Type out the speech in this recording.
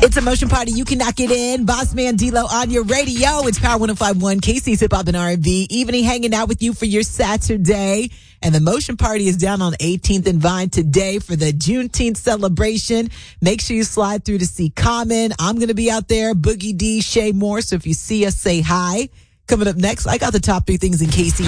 It's a motion party. You cannot get in. Boss Man D-Lo on your radio. It's Power 105.1, KC's Hip Hop and R&B. Evening hanging out with you for your Saturday. And the motion party is down on 18th and Vine today for the Juneteenth celebration. Make sure you slide through to see Common. I'm going to be out there. Boogie D, Shay Moore. So if you see us, say hi. Coming up next, I got the top 3 things in KC.